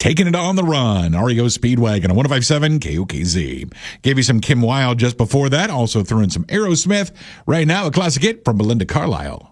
Taking It on the Run, REO Speedwagon on 105.7 KOKZ. Gave you some Kim Wilde just before that. Also threw in some Aerosmith. Right now, a classic hit from Belinda Carlisle.